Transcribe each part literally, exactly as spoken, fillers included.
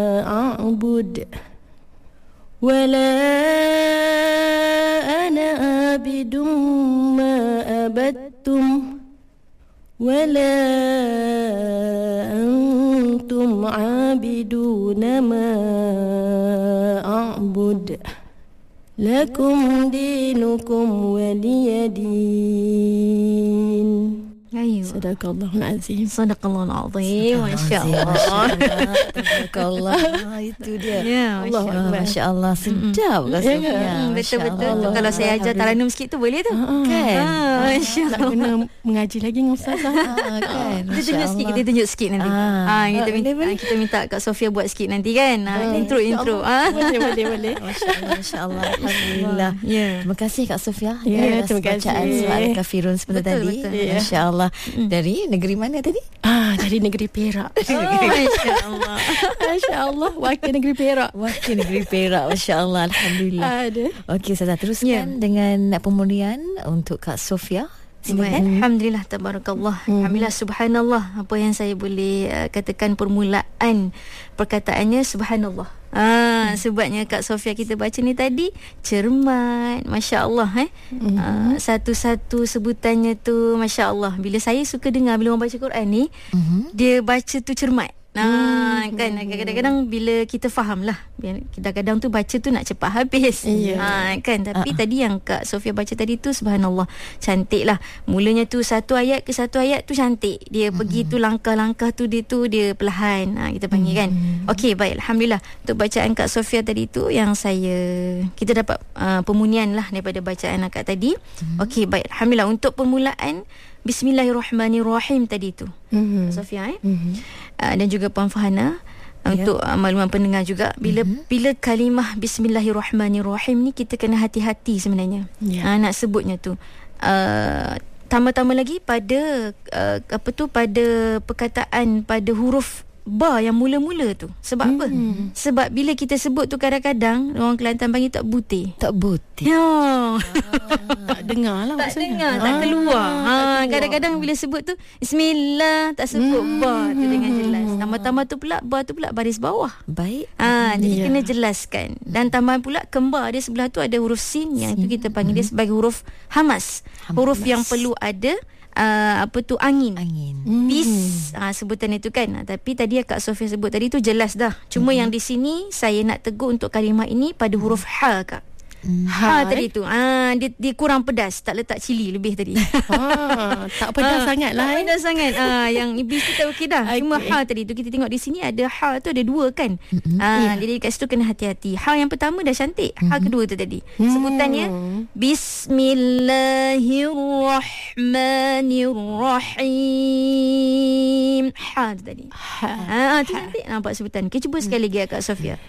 أعبد ولا أنا عابد ما عبدتم ولا أنتم عابدون ما أعبد لكم دينكم ولي دين. Sadaqallahul azim. Sadaqallahul azim. Masya-Allah. Sadaqallah. Itu dia. Ya, Allah, masya-Allah, sedap Kak Sofia. Betul-betul. Kalau saya ajar taranum sikit tu boleh tu. Kan? Masya-Allah. Nak kena mengaji lagi dengan ustazah. Kan? Kita tunjuk sikit, kita tunjuk sikit nanti. Ah, kita minta kita minta Kak Sofia buat sikit nanti kan. Intro intro. Boleh boleh boleh. Masya-Allah, masya-Allah. Alhamdulillah. Ya. Terima kasih Kak Sofia. Ya, terima kasih. Bacaan surah Al-Kafirun sebentar tadi. Masya-Allah. Dari negeri mana tadi? Ah, dari negeri Perak. Oh, masya-Allah. Masya-Allah, wakil negeri Perak. Wakil negeri Perak. Masya-Allah, alhamdulillah. Ada. Okey, saya teruskan Ya. dengan pemulihan untuk Kak Sofia. Silakan. Alhamdulillah, tabarakallah. Alhamdulillah, subhanallah. Apa yang saya boleh uh, katakan permulaan perkataannya subhanallah. Ah, sebabnya Kak Sofia kita baca ni tadi cermat, masya-Allah eh. Mm-hmm. Uh, satu-satu sebutannya tu masya-Allah. Bila saya suka dengar bila orang baca Quran ni, mm-hmm. dia baca tu cermat. Nah, hmm. kan kadang-kadang bila kita faham lah, kadang-kadang tu baca tu nak cepat habis. Yeah. Ha, kan tapi uh-uh. tadi yang Kak Sofia baca tadi tu subhanallah, cantik lah. Mulanya tu satu ayat ke satu ayat tu cantik. Dia uh-huh. pergi tu langkah-langkah tu dia tu dia perlahan. Ha, kita panggil uh-huh. kan. Okey, baik, alhamdulillah. Untuk bacaan Kak Sofia tadi tu yang saya kita dapat uh, pemunian lah daripada bacaan akak tadi. Uh-huh. Okey, baik, alhamdulillah. Untuk permulaan Bismillahirrahmanirrahim tadi tu. Mm-hmm. Sofia eh. Mm-hmm. Uh, dan juga Puan Fahana yeah. untuk uh, makluman pendengar juga bila mm-hmm. bila kalimah Bismillahirrahmanirrahim ni kita kena hati-hati sebenarnya. Yeah. Uh, nak sebutnya tu. Uh, tambah-tambah lagi pada uh, apa tu pada perkataan pada huruf ba yang mula-mula tu. Sebab hmm. apa? Sebab bila kita sebut tu kadang-kadang orang Kelantan panggil tak butir. Tak butir. Ya. Ah, tak dengar lah tak maksudnya. dengar, tak keluar. Ha, tak keluar. Kadang-kadang bila sebut tu bismillah tak sebut hmm. ba tu dengan jelas. Tambah-tambah tu pula ba tu pula baris bawah. Baik. Ha, jadi yeah. kena jelaskan. Dan tambahan pula kembar dia sebelah tu ada huruf sin yang itu kita panggil dia sebagai huruf hamas. Hamas. Huruf yang perlu ada Uh, apa tu angin angin bis uh, sebutan itu kan. uh, tapi tadi Kak Sofia sebut tadi tu jelas dah. Cuma hmm. yang di sini saya nak tegur untuk kalimah ini pada huruf ha Kak. Hmm. Ha, ha tadi tu ah dia, dia kurang pedas, tak letak cili lebih tadi. Ha, tak pedas ha, sangat lah. Tak pedas sangat. Ah yang iblis tu tak okey dah. Okay. Cuma ha tadi tu kita tengok di sini ada ha tu ada dua kan. Mm-hmm. Ah yeah. Jadi kat situ kena hati-hati. Ha yang pertama dah cantik. Ha mm-hmm. kedua tu tadi. Sebutannya Bismillahirrahmanirrahim. Ha tu tadi. Ha, ha tu cantik nampak sebutan. Okay, cuba sekali lagi Kak Sofia.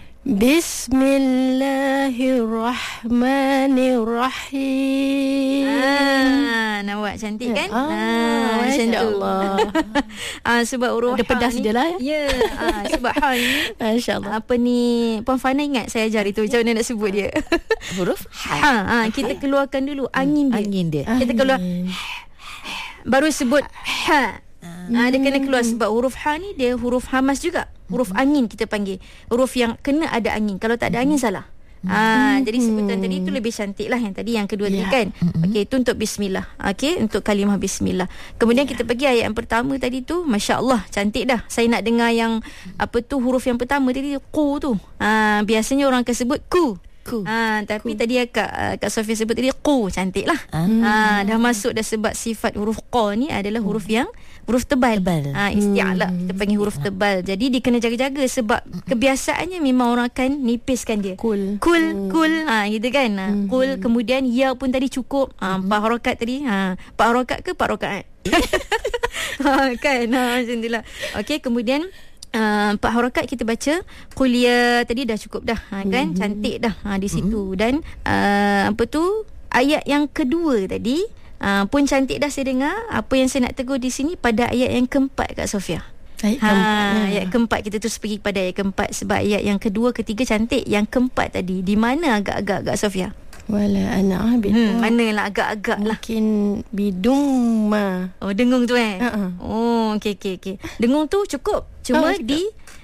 Bismillahirrahmanirrahim. Ah, nampak cantik kan? Ah, ah masya-Allah. ah sebab huruf ada pedas ni, dia lah ya. Ya, ah sebab ha ni masya-Allah. Apa ni Puan Fana ingat saya ajar itu macam mana nak sebut dia? Huruf ha. Ha, ah kita keluarkan dulu angin dia. Angin dia. Kita keluar baru sebut ha. Ah, dia kena keluar sebab huruf ha ni dia huruf hamas juga. Huruf angin kita panggil. Huruf yang kena ada angin. Kalau tak ada angin salah. Ah, jadi sebutan tadi tu lebih cantik lah yang tadi yang kedua yeah. tadi kan. Okey, itu untuk bismillah. Okey, untuk kalimah bismillah. Kemudian yeah. kita pergi ayat yang pertama tadi tu, masya-Allah, cantik dah. Saya nak dengar yang apa tu huruf yang pertama tadi ku tu. Ah, biasanya orang akan sebut ku. Ku. Ah, tapi ku. tadi Kak Kak Sofia sebut tadi ku, cantik lah. Hmm. Ah, dah masuk dah sebab sifat huruf qa ni adalah huruf yang huruf tebal. tebal. Ah, isti'la hmm. kita panggil huruf tebal. Jadi dia kena jaga-jaga sebab kebiasaannya memang orang akan nipiskan dia. Kul. Kul, hmm. kul. Ha gitu kan. Ha, hmm. Kul kemudian ya pun tadi cukup. Ha, empat harakat tadi. Ha, empat harakat ke empat rakaat? ha kan. Ha macam itulah. Okey, kemudian Uh, empat harakat kita baca kuliah tadi dah cukup dah ha, kan mm-hmm. cantik dah ha, di situ mm-hmm. dan uh, apa tu ayat yang kedua tadi uh, pun cantik dah saya dengar. Apa yang saya nak tegur di sini pada ayat yang keempat Kak Sofia. Ayat ha, keempat. Ayat keempat kita terus pergi kepada ayat keempat sebab ayat yang kedua ketiga cantik. Yang keempat tadi di mana agak-agak Kak Sofia? Wala ana abid. Hmm, manalah agak-agak lah. Mungkin bidung ma. Oh, dengung tu eh. Uh-uh. Oh, okey okey okey. Dengung tu cukup. Cuma oh, di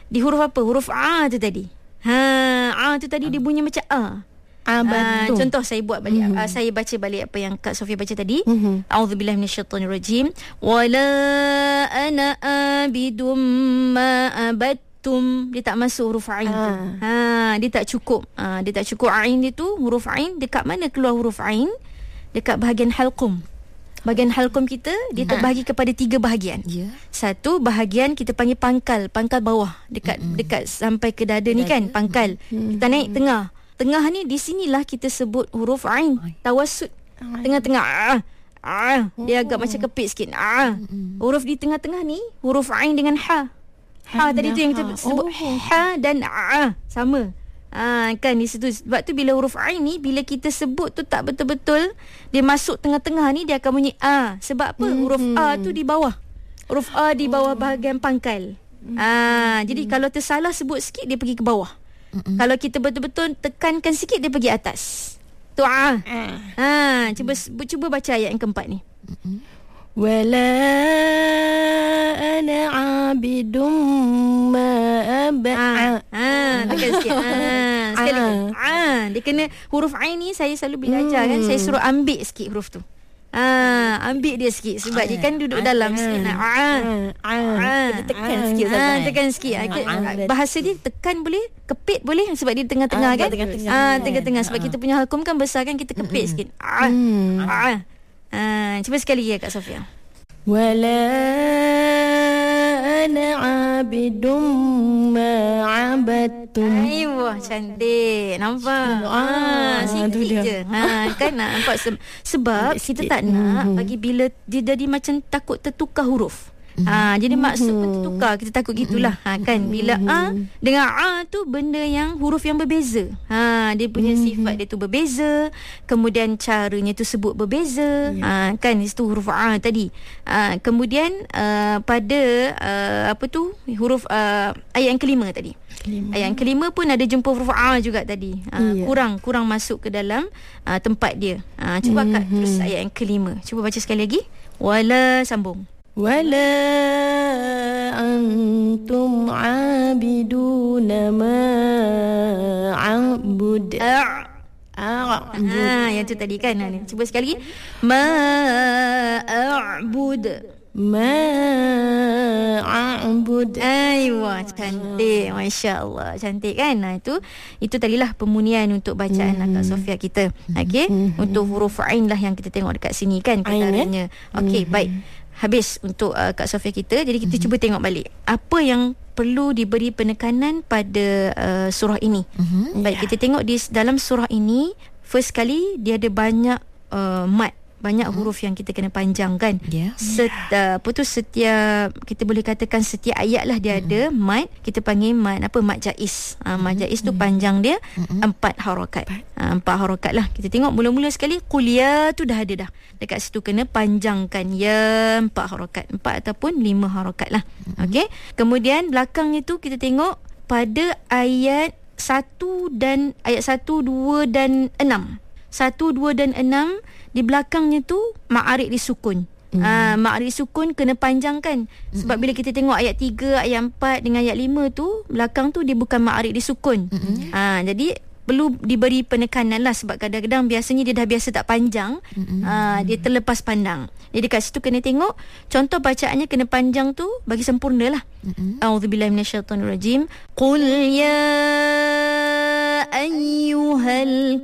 Di huruf apa? Huruf A tu tadi. Ha, A tu tadi dia bunyi macam A. Ah, Uh, betul. contoh saya buat balik Mhm. uh, saya baca balik apa yang Kak Sofia baca tadi. Mhm. A'udzubillahi minasyaitonirrajim. Wala ana abidum ma abattum. Dia tak masuk huruf ain tu. Ah. Ha, dia tak cukup. Ha, dia tak cukup ain dia tu, huruf ain dekat mana keluar huruf ain? Dekat bahagian halqum. Bahagian halqum kita dia terbahagi kepada tiga bahagian. Ya. Satu bahagian kita panggil pangkal, pangkal bawah dekat mm-hmm. dekat sampai ke dada ni kan, pangkal. Mm-hmm. Kita naik tengah. Tengah ni di sinilah kita sebut huruf ain, tawassut. Tengah-tengah ah, ah, dia agak macam kepit sikit. Ah. Huruf di tengah-tengah ni huruf ain dengan ha. Ha tadi tu yang kita sebut ha dan ah sama. Ah kan di situ. Sebab tu bila huruf ain ni bila kita sebut tu tak betul-betul dia masuk tengah-tengah ni dia akan bunyi a. Sebab apa? Huruf a tu di bawah. Huruf a di bawah bahagian pangkal. Ah jadi kalau tersalah sebut sikit dia pergi ke bawah. Mm-mm. Kalau kita betul-betul tekankan sikit dia pergi atas. Tu ah. Ha cuba cuba baca ayat yang keempat ni. Wala ana abidum ma ab'a. Ah, tekan sikit. Ah, sekali lagi. Ah, dia kena huruf ain ni saya selalu bila ajar kan saya suruh ambil sikit huruf tu. Ah, ambil dia sikit sebab dia kan duduk dalam sikit. Ah. Ah, tekan sikit ah, tekan sikit. Bahasa dia tekan boleh, kepit boleh sebab dia tengah-tengah kan. Ah, tengah-tengah sebab kita punya halqum kan besar kan kita kepit sikit. Ah. Ah. Ah, cuba sekali lagi Kak Sofia. Wala ana abidum ma abattum. Aiwah, cantik. Nampak? Ah, sikit je. Ha, kan nampak se- sebab kita tak nak bagi bila dia jadi macam takut tertukar huruf. Ha, jadi maksud pun tertukar. Kita takut gitulah. Ha, kan bila a dengan a tu benda yang huruf yang berbeza. Ha, dia punya sifat dia tu berbeza. Kemudian caranya tu sebut berbeza. Ha, kan itu huruf a tadi. Ha, kemudian uh, pada uh, apa tu huruf uh, ayat yang kelima tadi. Kelima. Ayat yang kelima pun ada jumpa huruf a juga tadi. Uh, kurang kurang masuk ke dalam uh, tempat dia. Uh, cuba Kak terus ayat yang kelima. Cuba baca sekali lagi. Wala sambung. Wala antum abiduna ma a'bud. A. Ah, yang tu tadi kan. Cuba sekali lagi. Ma a'bud. Ma a'bud. Aiwah, cantik. Masya-Allah. Cantik kan? Nah, itu itu tadilah pemunian untuk bacaan mm. Kak Sofia kita. Okey. Mm-hmm. Untuk huruf ain lah yang kita tengok dekat sini kan ketaranya. Okey, mm-hmm. baik. Habis untuk uh, Kak Sofia kita. Jadi kita mm-hmm. cuba tengok balik apa yang perlu diberi penekanan pada uh, surah ini. Mm-hmm. Baik, yeah. kita tengok di dalam surah ini first kali dia ada banyak uh, mat, banyak huruf yang kita kena panjangkan. Yeah. Set, uh, apa tu setiap kita boleh katakan setiap ayat lah dia mm-hmm. ada mat, kita panggil mat apa mat jaiz. Uh, mat jaiz tu panjang dia mm-hmm. empat harakat. Uh, empat harakat lah. Kita tengok mula-mula sekali kuliah tu dah ada dah. Dekat situ kena panjangkan ya empat harakat, empat ataupun lima harakat lah. Mm-hmm. Okey. Kemudian belakangnya tu kita tengok pada ayat satu dan ayat satu, dua dan enam. Satu, dua dan enam di belakangnya tu ma'arid disukun. Mm. Ah, ma'arid disukun kena panjangkan. Sebab mm. bila kita tengok ayat tiga, ayat empat dengan ayat lima tu belakang tu dia bukan ma'arid disukun. Mm. Ah, jadi perlu diberi penekanan lah sebab kadang-kadang biasanya dia dah biasa tak panjang. Mm. Ah, dia terlepas pandang. Jadi dekat situ kena tengok contoh bacaannya kena panjang tu bagi sempurna lah. Mm. A'udzubillahi minasyaitonirrajim. Qul ya ayyuhal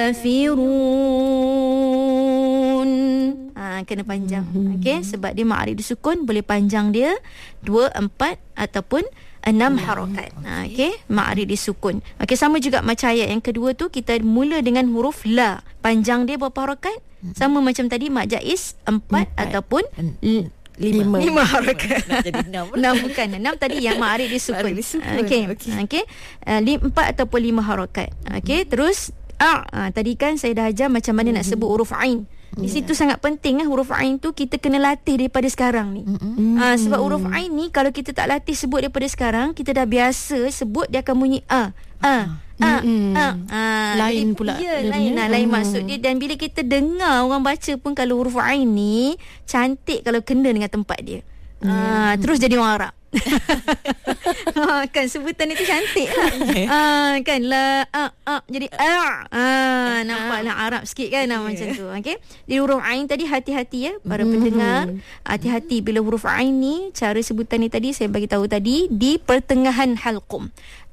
kafirun. Ha, kena panjang. Mm-hmm. Okey, sebab dia ma'arif disukun boleh panjang dia dua, empat ataupun enam mm-hmm. harakat. Ha, okey, ma'arif disukun. Okey, sama juga macam ayat yang kedua tu kita mula dengan huruf la. Panjang dia berapa harakat? Mm-hmm. Sama macam tadi mak jaiz empat ataupun l- Lima. Lima harakat. Nak jadi enam. Enam bukan. Enam tadi yang ma'arif disukun. Okey. Okey. Okay. Uh, empat ataupun lima harakat. Okey. Terus a. Uh, tadi kan saya dah ajar macam mana mm-hmm. nak sebut huruf ain. Di yeah. situ sangat penting eh, huruf ain tu kita kena latih daripada sekarang ni. Mm-hmm. Uh, sebab huruf ain ni kalau kita tak latih sebut daripada sekarang, kita dah biasa sebut dia akan bunyi a. A. Ah, mm-hmm. ah, ah, lain jadi, pula. Ya, lain lah, lain maksud dia. Dan bila kita dengar orang baca pun kalau huruf ain ni cantik kalau kena dengan tempat dia. Mm. Ah, terus jadi orang Arab. ha, kan sebutan itu cantik lah. ha, kan la a a jadi a ha, nampaklah Arab sikit kan yeah. macam tu. Okey. Di huruf ain tadi hati-hati ya para mm-hmm. pendengar. Hati-hati bila huruf ain ni, cara sebutan ni tadi saya bagi tahu tadi di pertengahan halqum.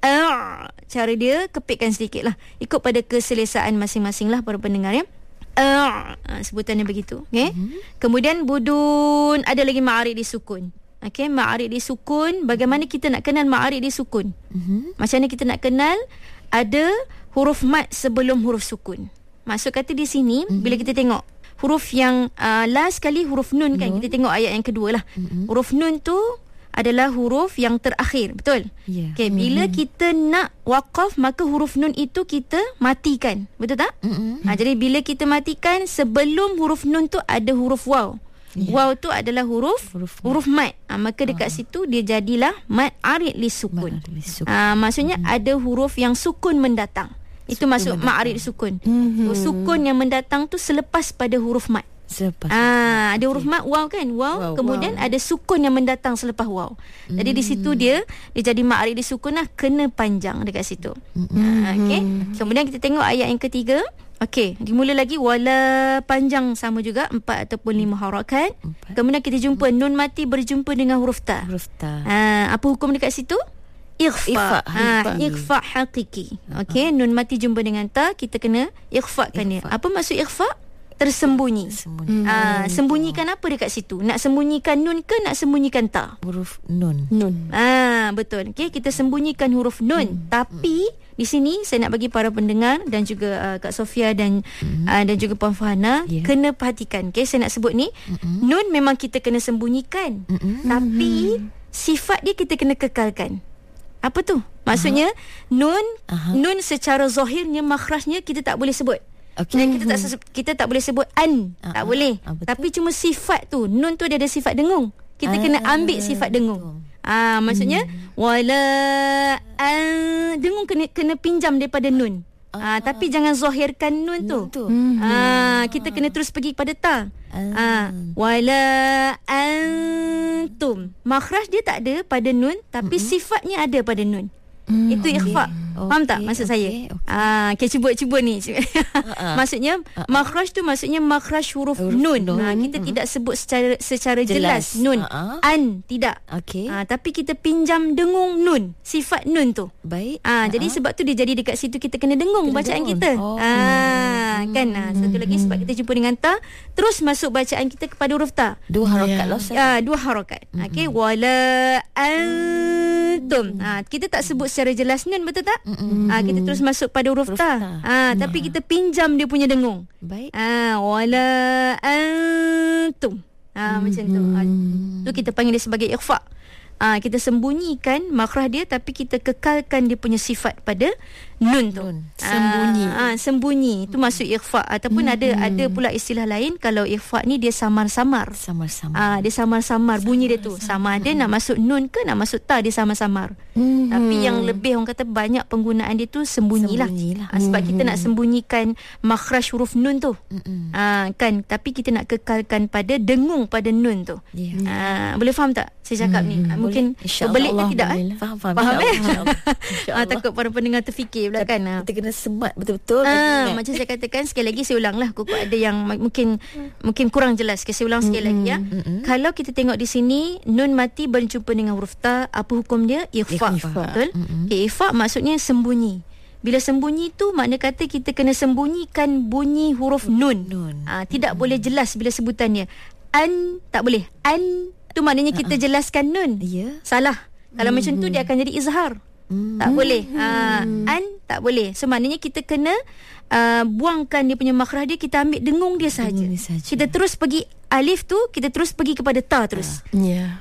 A, cara dia kepitkan sedikit lah, ikut pada keselesaan masing-masing lah para pendengar ya. Uh, sebutannya begitu. Okay? Mm-hmm. Kemudian budun, ada lagi ma'arid disukun. Okay, ma'arid disukun. Bagaimana kita nak kenal ma'arid disukun? Mm-hmm. Macam mana kita nak kenal ada huruf mat sebelum huruf sukun? Maksud kata di sini, mm-hmm. bila kita tengok huruf yang uh, last kali huruf nun kan, nun. Kita tengok ayat yang kedua lah. Mm-hmm. Huruf nun tu adalah huruf yang terakhir, betul? Yeah. Okay, bila mm-hmm. kita nak waqaf, maka huruf nun itu kita matikan, betul tak? Mm-hmm. Ha, jadi bila kita matikan, sebelum huruf nun tu ada huruf waw. Yeah. Waw tu adalah huruf huruf, huruf mat. Ha, maka dekat uh. situ dia jadilah mat arid li sukun. Ha, maksudnya mm-hmm. ada huruf yang sukun mendatang. Itu sukun masuk mat arid sukun. Mm-hmm. So, sukun yang mendatang tu selepas pada huruf mat. Selepas ah, ada huruf okay. mat waw kan, waw, wow, kemudian wow. ada sukun yang mendatang selepas waw. Mm. Jadi di situ dia dia jadi mat arid disukun lah, kena panjang dekat situ. Mm. Ah, okey. Kemudian kita tengok ayat yang ketiga. Okey, dimula lagi wala panjang sama juga empat ataupun lima harakat. Empat. Kemudian kita jumpa nun mati berjumpa dengan huruf ta. Huruf ta. Ah, apa hukum dekat situ? Ikhfa. Ha, ikhfa hakiki. Okey, nun mati jumpa dengan ta, kita kena ikhfakan dia. Apa maksud ikhfa? Tersembunyi. Sembunyi. Ah, sembunyikan apa dekat situ? Nak sembunyikan nun ke nak sembunyikan ta? Huruf nun. Nun. Ah, betul. Okey, kita sembunyikan huruf nun. Hmm. Tapi hmm. di sini saya nak bagi para pendengar dan juga uh, Kak Sofia dan hmm. uh, dan juga Puan Fahana yeah. kena perhatikan. Okey, saya nak sebut ni, hmm. nun memang kita kena sembunyikan. Hmm. Tapi sifat dia kita kena kekalkan. Apa tu? Maksudnya uh-huh. nun uh-huh. nun secara zahirnya makhrajnya kita tak boleh sebut. Okay. Kita tak kita tak boleh sebut an, uh-huh. tak boleh. Uh, Tapi cuma sifat tu, nun tu dia ada sifat dengung. Kita uh, kena ambil sifat dengung. Ah, uh, maksudnya hmm. wala an, dengung kena kena pinjam daripada nun. Ah, uh, tapi jangan zahirkan nun tu. tu. Hmm. Ah, kita kena terus pergi kepada ta. Ah, wala antum. Makhraj dia tak ada pada nun, tapi mm-hmm. sifatnya ada pada nun. Mm, itu okay. ikhfa. Okay. Faham tak maksud okay. saya? Okay. Ah, okay, cuba-cuba ni. uh-uh. Maksudnya uh-uh. makhraj tu maksudnya makhraj huruf, huruf nun. nun. Ha, kita uh-huh. tidak sebut secara secara jelas, jelas nun. Uh-uh. An tidak. Okey. Ah, tapi kita pinjam dengung nun, sifat nun tu. Baik. Ah, uh-huh. jadi sebab tu dia jadi dekat situ kita kena dengung kena bacaan dengung. kita. Oh. Ah, hmm. kan. Ah, satu lagi sebab kita jumpa dengan ta, terus masuk bacaan kita kepada huruf ta. Dua harakat yeah. lah. Ah, dua harakat. Mm-hmm. Okey, wala antum. Ah, kita tak sebut secara jelas nun, betul tak? Mm-hmm. Ah, kita terus masuk pada huruf, huruf ta. ta. Ah, mm. tapi kita pinjam dia punya dengung. Baik. Ah, wala antum. Ah, mm-hmm. macam tu. Ah, tu kita panggil dia sebagai ikhfa. Ah, kita sembunyikan makhraj dia tapi kita kekalkan dia punya sifat pada nun tu. Nun. Sembunyi. Ah, ah, sembunyi. Itu maksud ikhfa ataupun mm-hmm. ada ada pula istilah lain kalau ikhfa ni dia samar-samar. Samar-samar. Ah, dia samar-samar bunyi dia tu. Sama ada nak masuk nun ke nak masuk ta, dia samar-samar. Mm-hmm. Tapi yang lebih orang kata banyak penggunaan dia tu sembunyilah. Sembunyilah. Ah, sebab mm-hmm. kita nak sembunyikan makhraj huruf nun tu. Mm-hmm. Ah, kan, tapi kita nak kekalkan pada dengung pada nun tu. Yeah. Ah, boleh faham tak saya cakap mm-hmm. ni? Mungkin berbelit ke tidak eh? Faham, faham. Faham eh? Ah, takut para pendengar terfikir pula kan. Kita kena semat betul-betul. Ah, macam saya katakan sekali lagi saya ulang lah. Kukuk ada yang mungkin mungkin kurang jelas. Okay, saya ulang sekali mm-hmm. lagi ya. Mm-hmm. Kalau kita tengok di sini nun mati berjumpa dengan huruf ta, apa hukum dia? Ikhfa. Betul? Mm-hmm. Okay, ikhfa maksudnya sembunyi. Bila sembunyi tu makna kata kita kena sembunyikan bunyi huruf nun. nun. Ah, tidak mm-hmm. boleh jelas bila sebutannya. An tak boleh. An tu maknanya kita uh-uh. jelaskan nun. Yeah. Salah. Kalau mm-hmm. macam tu dia akan jadi izhar. Mm-hmm. Tak boleh. Uh, an tak boleh. So maknanya kita kena uh, buangkan dia punya makhraj dia, kita ambil dengung dia saja. Kita terus pergi alif tu, kita terus pergi kepada ta terus. Ya. Uh. Yeah.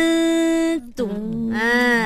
Antum. Ah,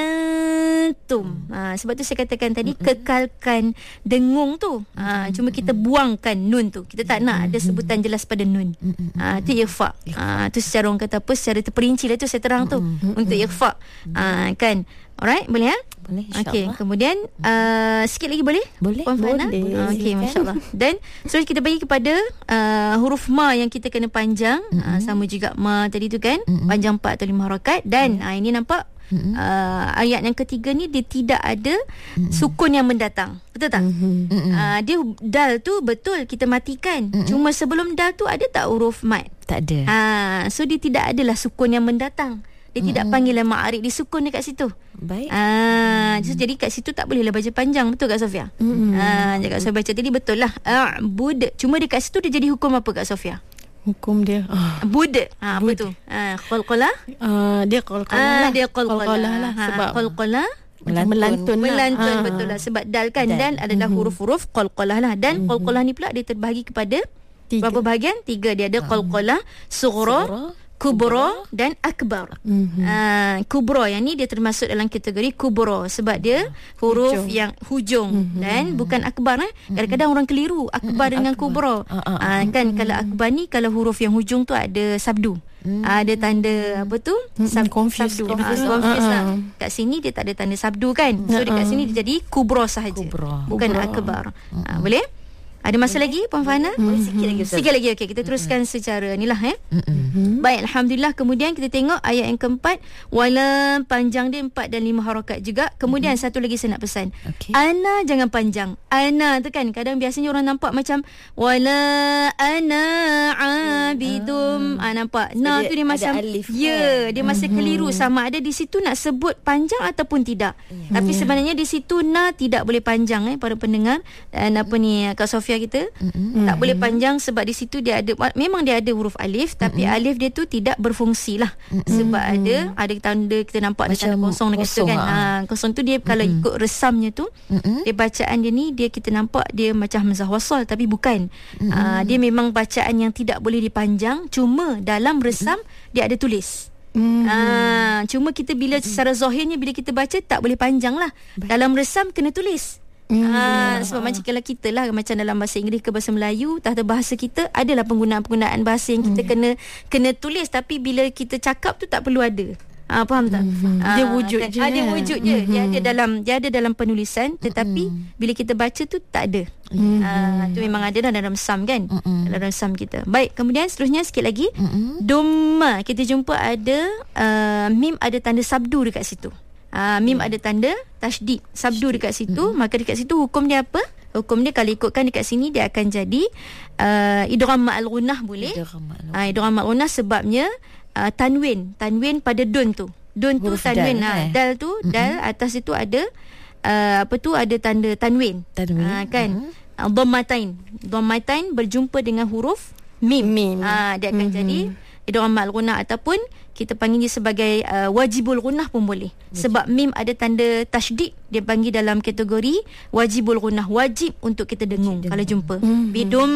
antum. Ah, sebab tu saya katakan tadi mm-hmm. kekalkan dengung tu. Ah, mm-hmm. cuma kita buangkan nun tu. Kita tak mm-hmm. nak ada sebutan jelas pada nun. Mm-hmm. Ah, tu ikhfa. Ah, tu secara orang kata apa, secara terperinci lah tu saya terang tu mm-hmm. untuk ikhfa. Ah, kan. Alright, boleh ya? Boleh, insyaAllah. Okey, kemudian uh, sikit lagi boleh? Boleh. Puan Fana? Boleh. Okey, masya-Allah. Dan so kita bagi kepada uh, huruf ma yang kita kena panjang, mm-hmm. uh, sama juga ma tadi tu kan, mm-hmm. panjang empat atau lima harakat dan mm-hmm. uh, ini nampak mm-hmm. uh, ayat yang ketiga ni dia tidak ada mm-hmm. sukun yang mendatang. Betul tak? Mm-hmm. Uh, dia dal tu betul kita matikan. Mm-hmm. Cuma sebelum dal tu ada tak huruf mat? Tak ada. Uh, so dia tidak adalah sukun yang mendatang. Dia mm-hmm. tidak panggilan ma'arif, dia sukun dekat situ. Baik. Ah, mm-hmm. Jadi kat situ tak bolehlah baca panjang. Betul Kak Sofia? Mm-hmm. Ah, Kak Sofia baca tadi betul lah. A'bud. Cuma dekat situ dia jadi hukum apa Kak Sofia? Hukum dia ah. Bud. Ha, apa tu? Ah, qalqalah. Uh, dia qalqalah Ah, lah. dia qalqalah lah. ha, Sebab qalqalah melantun, melantun, melantun lah. betul lah. Sebab dal kan, dal adalah huruf-huruf qalqalah lah. Dan mm-hmm. qalqalah ni pula dia terbahagi kepada tiga. Berapa bahagian? Tiga. Dia ada qalqalah, sughra, kubra dan akbar. Mm-hmm. Uh, kubra yang ni dia termasuk dalam kategori kubra sebab dia huruf hujung. yang hujung mm-hmm. dan bukan akbar eh. Kadang-kadang orang keliru akbar mm-hmm. dengan akbar. kubra. Uh, uh, uh, kan mm-hmm. kalau akbar ni kalau huruf yang hujung tu ada sabdu. Mm-hmm. Uh, ada tanda apa tu? Sab- confuse, sabdu. confuse, uh, confuse uh, lah. uh. Kat sini dia tak ada tanda sabdu kan. So uh, dekat sini dia jadi kubra sahaja. Kubra. Bukan kubra. akbar. Uh, uh, boleh? Ada masa lagi Puan Fana? Boleh sikit lagi Ustaz. Sikit lagi. Okey, kita teruskan mm-hmm. secara inilah eh. Mm-hmm. Baik, alhamdulillah. Kemudian kita tengok ayat yang keempat, wala panjang dia empat dan lima harakat juga. Kemudian mm-hmm. satu lagi saya nak pesan. Okay. Ana jangan panjang. Ana tu kan kadang biasanya orang nampak macam wala ana abidum. Ah, nampak. Na tu dia macam alif, ya, kan? dia masih keliru sama ada di situ nak sebut panjang ataupun tidak. Yeah. Tapi yeah. sebenarnya di situ na tidak boleh panjang eh para pendengar. Dan apa ni Kak Sofia kita mm-hmm. tak boleh panjang sebab di situ dia ada memang dia ada huruf alif tapi mm-hmm. alif dia tu tidak berfungsi lah mm-hmm. sebab ada ada tanda kita nampak macam ada tanda kosong dekat situ kan ha, kosong tu dia mm-hmm. kalau ikut resamnya tu mm-hmm. dia bacaan dia ni dia kita nampak dia macam hamzah wasal tapi bukan mm-hmm. uh, dia memang bacaan yang tidak boleh dipanjang cuma dalam resam mm-hmm. dia ada tulis. Mm-hmm. Uh, cuma kita bila mm-hmm. secara zahirnya bila kita baca tak boleh panjang lah. Baik. Dalam resam kena tulis. Hmm. Ha, sebab macam kalau kita lah macam dalam bahasa Inggeris ke bahasa Melayu tata bahasa kita adalah penggunaan-penggunaan bahasa yang kita hmm. kena kena tulis tapi bila kita cakap tu tak perlu ada. Ha, faham tak? Hmm. Ha, dia wujud kan? je. Ha, dia wujud je. Hmm. Dia ada dalam dia ada dalam penulisan tetapi hmm. bila kita baca tu tak ada. Hmm. Ha, tu memang ada dah dalam sam kan? Hmm. Dalam sam kita. Baik, kemudian seterusnya sikit lagi. Hmm. Dhamma kita jumpa ada uh, mim ada tanda sabdu dekat situ. Uh, mim hmm. ada tanda tasydid sabdu dekat situ hmm. maka dekat situ hukum dia apa? Hukum dia kalau ikutkan dekat sini dia akan jadi uh, idgham ma'al gunnah boleh. Ah uh, idgham ma'al gunnah sebabnya uh, tanwin tanwin pada dun tu. Dun tu huruf tanwin dal, ha, dal tu mm-hmm. dal atas itu ada uh, apa tu ada tanda tanwin. Tanwin uh, kan mm-hmm. uh, dhammatain. Dhammatain berjumpa dengan huruf mim. mim. Uh, dia akan mm-hmm. jadi idgham ma'al gunnah ataupun kita panggil dia sebagai uh, wajibul gunnah pun boleh. Wajib. Sebab mim ada tanda tasydid, dia panggil dalam kategori wajibul gunnah, wajib untuk kita dengung wajib kalau jumpa. Mm-hmm. Bidum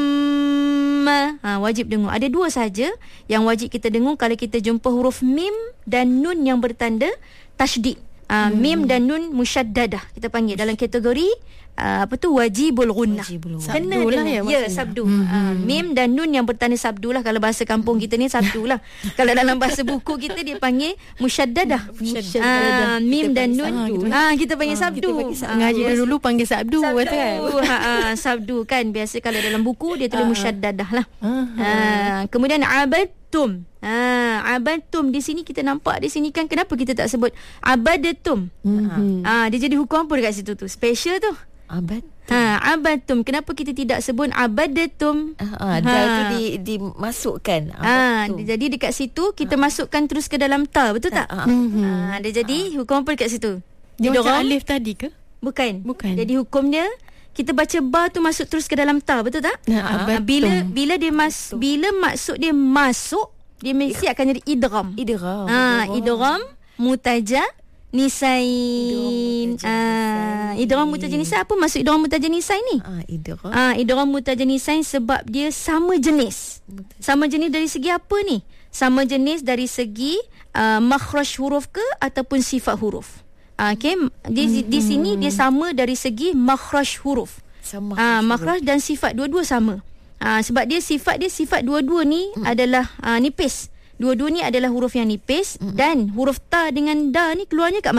ha, wajib dengung. Ada dua saja yang wajib kita dengung kalau kita jumpa huruf mim dan nun yang bertanda tasydid. Uh, hmm. Mim dan nun musyaddadah kita panggil dalam kategori uh, apa tu wajibul gunnah. Kena lah ya, ya sabdu. Hmm. Uh, mim dan nun yang bertanda sabdu lah kalau bahasa kampung kita ni sabdu lah. Kalau dalam bahasa buku kita dia panggil musyaddadah. Uh, mim dan nun ah uh, kita panggil sabdu. Uh, Ngaji uh, dulu panggil sabdu, sabdu. kan. Ha uh, sabdu kan biasa kalau dalam buku dia tulis uh. musyaddadah lah. Uh. Uh, kemudian abadtum. Ah, abadtum di sini kita nampak di sini kan kenapa kita tak sebut abadatum? Mm-hmm. Ah, dia jadi hukum apa dekat situ tu? Special tu. Abadtum. Ha, abadtum. Kenapa kita tidak sebut abadatum? Ah, ha. Dal tu di dimasukkan. Ah, jadi dekat situ kita ha. masukkan terus ke dalam ta, betul tak? Ha. Mm-hmm. Ah, dia jadi ha. hukum apa dekat situ? Dia macam alif tadi ke? Bukan. Bukan. Jadi hukumnya kita baca ba tu masuk terus ke dalam ta, betul tak? Ha, ha. Bila bila dia mas bila maksud dia masuk dia mesti akan jadi idgham. Idgham. Ha, idgham mutaja nisain. Ah, idgham mutaja nisain. Apa maksud idgham mutaja nisain ni? Ah, idgham. Ah, idgham mutaja nisain sebab dia sama jenis. Sama jenis dari segi apa ni? Sama jenis dari segi uh, makhraj huruf ke ataupun sifat huruf. Ah, okey, di hmm. di sini dia sama dari segi makhraj huruf. Sama. Ah, makhraj dan sifat dua-dua sama. Ha, sebab dia sifat dia sifat dua-dua ni mm. adalah uh, nipis. Dua-dua ni adalah huruf yang nipis mm. dan huruf ta dengan da ni keluarnya kat mana?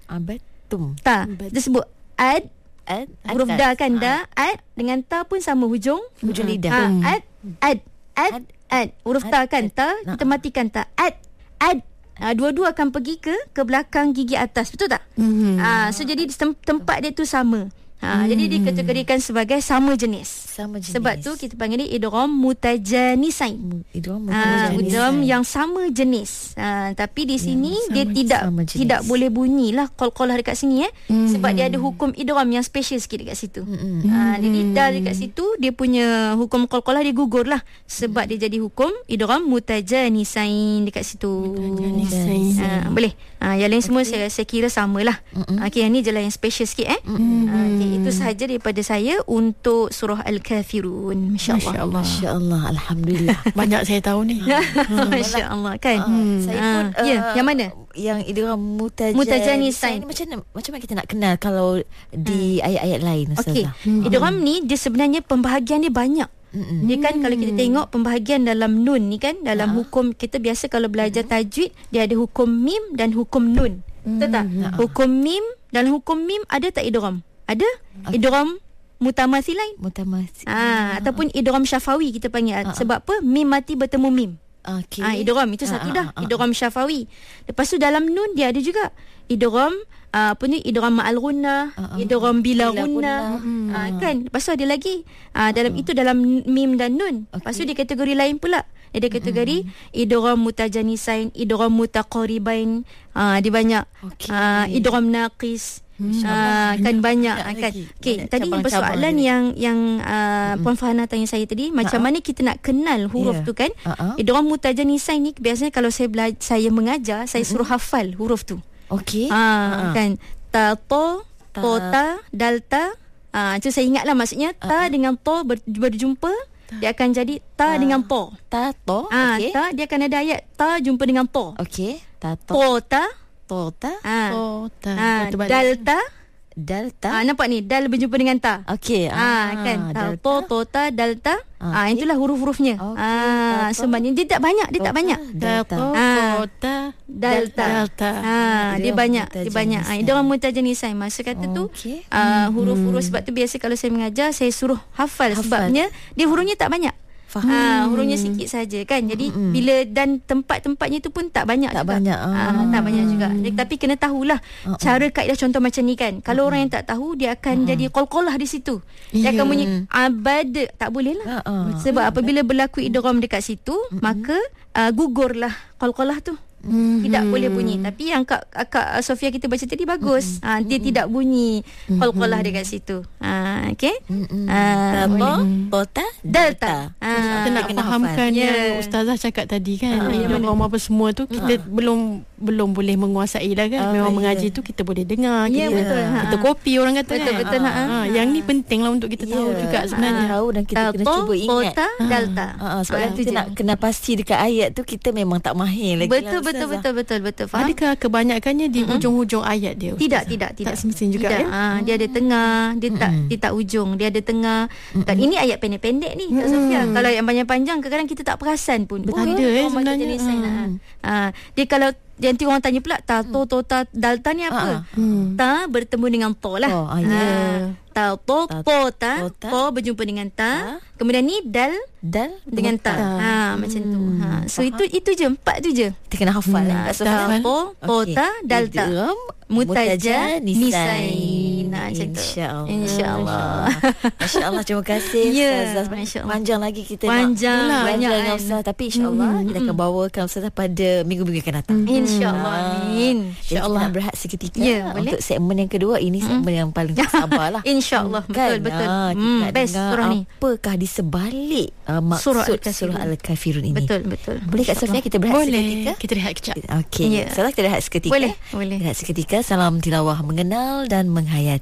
Abatum. Ta. Betul. Dia sebut ad. Ad. Huruf atas. da kan da. Ad dengan ta pun sama hujung. Hujung lidah. Ha, Hmm. ad. Ad. Ad. Ad. Ad. Huruf Ad, ta kan ad. ta. Kita matikan ta. Ad. Ad. Ha, dua-dua akan pergi ke ke belakang gigi atas. Betul tak? Mhm. Ha, so jadi tem- tempat dia tu sama. Ha, hmm. Jadi dikategorikan sebagai sama jenis. Sama jenis. Sebab tu kita panggil dia idgham mutajanisain. Idgham Ah, mutajanisain. idgham yang sama jenis. Ah, tapi di sini sama- dia tidak sama jenis. tidak boleh bunyilah qalqalah dekat sini eh. Hmm. Sebab dia ada hukum idgham yang special sikit dekat situ. Mm-mm. Ah, jadi dah dekat situ dia punya hukum qalqalah dia gugur lah sebab dia jadi hukum idgham mutajanisain dekat situ. Mutajanisain. Ah, boleh. Ah, yang lain semua saya saya kira samalah. Mm-mm. Okey, yang ni je lah yang special sikit eh. Ah, okay, itu sahaja daripada saya untuk surah Al-Kafirun. Masya-Allah. Masya-Allah. Masya-Allah, alhamdulillah. Banyak saya tahu ni. Masya-Allah kan. Ah, saya pun Ah, ya, uh, yang mana? Yang idgham mutajanisain. Mutajanisain. Ni macam mana macam mana kita nak kenal kalau di ayat-ayat lain, Okey. Ustazah? Hmm. Idgham ni dia sebenarnya pembahagian dia banyak. Mm-mm. Dia kan kalau kita tengok pembahagian dalam nun ni kan, dalam Ha. hukum kita biasa kalau belajar tajwid dia ada hukum mim dan hukum nun. Betul tak? Hukum mim, dalam hukum mim ada tak idgham? Ada. Idgham mutamathilain. Mutamasi. Ah, ataupun idgham syafawi kita panggil. Ha. Sebab apa? Mim mati bertemu mim. Okey. Ah, idgham itu Ah, satu ah, dah. ah, ah. Idgham syafawi. Lepas tu dalam nun dia ada juga idgham uh, apa ni idgham ma'al gunnah, Ah, ah. idgham bila Bila gunnah. gunnah. Ah, kan? Lepas tu ada lagi uh, dalam itu dalam mim dan nun. Lepas tu dia kategori lain pula. Dia ada kategori idgham mutajanisain, idgham mutaqaribain. Ah, dia banyak. Okey. Ah, idgham naqis. Ah, kan banyak ah, kan. lagi. Okey, Banyak tadi cabang-cabang persoalan dia. yang yang uh, Puan Fahana tanya saya tadi, macam Ha-ha. mana kita nak kenal huruf Ya. tu kan? Ha-ha. Idgham mutajanisain ni biasanya kalau saya belajar, saya mengajar, saya suruh hafal huruf tu. Okey. Ha, kan ta to Ta. to ta dal ta. Ah, tu saya ingatlah maksudnya ta dengan to ber, berjumpa dia akan jadi ta dengan to. Ta to. Ah, Okey. ta dia akan ada ayat ta jumpa dengan to. Okey. Ta to. To ta. To ta. Ah. Oh, tak. Ah, Terbalik. dal ta. Dal Ah, ta. nampak ni dal berjumpa dengan ta. Okey. Ah, kan ta dal to to ta dal ta. Ah, Okey. itulah huruf-hurufnya. Okey, Ah, ta, to. sebenarnya dia tak banyak, dia To tak banyak. ta, dal ta. Dato, Ah. kota, Delta. Delta. Ha, dia Idgham banyak, dia banyak. Ha, mutajanisain. idgham mutajanisain. Masa kata tu Okey. uh, huruf-huruf sebab tu biasa kalau saya mengajar saya suruh hafal, Hafal. sebabnya dia hurufnya tak banyak. Faham. Ha, hurufnya sikit saja kan. Jadi Mm-mm. bila dan tempat-tempatnya tu pun tak banyak Tak juga. banyak. Ha, Ah. tak banyak juga. Jadi, tapi kena tahulah Uh-uh. cara kaedah contoh macam ni kan. Kalau orang yang tak tahu dia akan jadi qalqalah di situ. Dia akan Ya. bunyi abad, tak boleh lah. Ha-ha. Sebab apabila berlaku idgham dekat situ, maka uh, gugurlah qalqalah tu. Mhm. Tidak boleh bunyi. Tapi yang Kak, Kak Sofia kita baca tadi bagus. Ha, dia tidak bunyi qalqalah dekat situ. Ha, okey. Mm-mm. Ah, Ta boleh. to. To ta. Delta. Delta. Ah, Kita nak kena fahamkan hafal. yang Ya. Ustazah cakap tadi kan. Ah, Yang yang orang apa semua tu kita belum belum boleh menguasai lah kan. Ah, Memang ya. mengaji tu kita boleh dengar, Ya, kita, betul. Ha. kita kopi orang kata Betul, kan. betul, Ah, ha. ah, yang ni penting lah untuk kita tahu Ya. juga sebenarnya. Tahu dan kita kena Tato, cuba ingat. Kota, Delta. Ha, ha, sebab Ah, kalau itu kita je. nak kena pasti dekat ayat tu kita memang tak mahir lagi. Betul, lah, betul, Ustazah. betul, betul, betul. Faham? Adakah kebanyakannya di Mm-mm. hujung-hujung ayat dia? Tidak, Ustazah? tidak, tidak. Tak semestinya juga tidak. ya. Ah, dia ada tengah, dia tak Mm-mm. dia tak ujung, dia ada tengah. Dan ini ayat pendek-pendek ni, Kak Sofia. Kalau yang panjang-panjang kadang-kadang kita tak perasan pun. Betul. Ada, eh, oh, macam sebenarnya. jenis saya nak. Hmm. Ah, dia kalau nanti orang tanya pula ta to to ta dalta ni apa? Ah. Hmm. Ta bertemu dengan to lah. To, ah, ya. Ta to Ta, to ta, to, ta. to berjumpa dengan ta. Ta. Kemudian ni dal Dal dengan ta. Ha, macam tu. Ha, so itu itu je, empat tu je. Kita kena hafal Hmm. lah, Kak Sofia. Ta to to Okey. ta dalta. Idgham Mutajanisain. Nah, macam tu. InsyaAllah. InsyaAllah. Masya-Allah, terima kasih. Ya, Ustazah. Masya-Allah. Panjang lagi kita Panjang, nak banyak belajar dengan kan. Ustazah. Tapi insya-Allah Hmm, kita hmm. akan bawakan Ustazah pada minggu-minggu akan datang. InsyaAllah. Amin. Jadi kita nak berehat seketika Ya, boleh. untuk segmen yang kedua. Ini segmen yang paling tak sabar lah. InsyaAllah. Betul, betul. Ah, kita Hmm, nak best dengar surah ni. apakah di sebalik uh, maksud Surah surah, Al-Kafirun. Al-Kafirun ini. Betul, betul. Boleh Kak Sofia kita berehat Boleh. seketika? Kita rehat kejap. Okey. Ya. Salah kita rehat seketika. Boleh, boleh. Rehat seketika. Salam tilawah mengenal dan menghayati.